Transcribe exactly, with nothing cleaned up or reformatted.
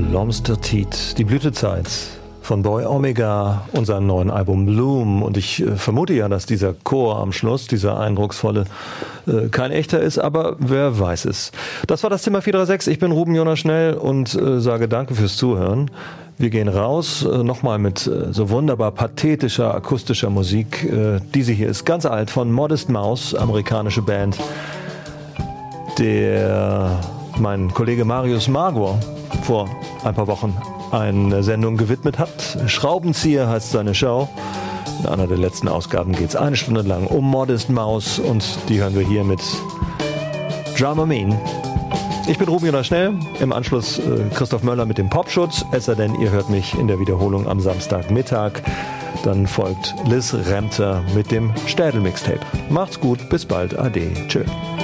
L'Homme-Tit, die Blütezeit von Boy Omega und seinem neuen Album Bloom. Und ich äh, vermute ja, dass dieser Chor am Schluss, dieser eindrucksvolle, äh, kein echter ist, aber wer weiß es. Das war das Zimmer vier drei sechs. Ich bin Ruben Jonas Schnell und äh, sage danke fürs Zuhören. Wir gehen raus, äh, nochmal mit äh, so wunderbar pathetischer, akustischer Musik. Äh, diese hier ist ganz alt von Modest Mouse, amerikanische Band, der mein Kollege Marius Magor vor ein paar Wochen eine Sendung gewidmet hat. Schraubenzieher heißt seine Show. In einer der letzten Ausgaben geht es eine Stunde lang um Modest Mouse und die hören wir hier mit Dramamine. Ich bin Ruben Jonas Schnell. Im Anschluss äh, Christoph Möller mit dem Popschutz. Es sei denn, ihr hört mich in der Wiederholung am Samstagmittag. Dann folgt Liz Remter mit dem Städel-Mixtape. Macht's gut, bis bald, ade, tschö.